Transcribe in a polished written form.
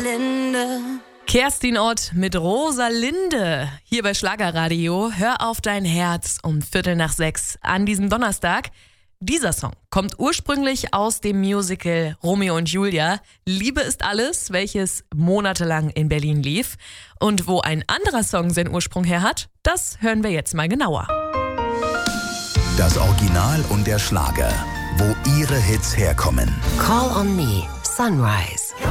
Rosalinde. Kerstin Ott mit Rosalinde. Hier bei Schlagerradio. Hör auf dein Herz um 5:45 an diesem Donnerstag. Dieser Song kommt ursprünglich aus dem Musical Romeo und Julia. Liebe ist alles, welches monatelang in Berlin lief. Und wo ein anderer Song seinen Ursprung her hat, das hören wir jetzt mal genauer. Das Original und der Schlager, wo ihre Hits herkommen. Call on Me, Sunrise.